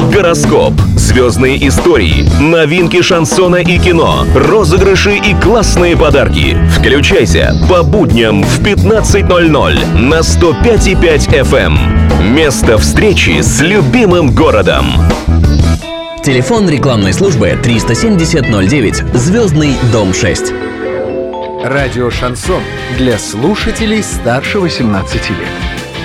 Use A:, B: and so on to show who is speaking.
A: гороскоп, звездные истории, новинки шансона и кино, розыгрыши и классные подарки. Включайся по будням в 15:00 на 105,5 FM. Место встречи с любимым городом.
B: Телефон рекламной службы 370-09, Звездный дом 6.
C: Радио «Шансон» для слушателей старше 18 лет.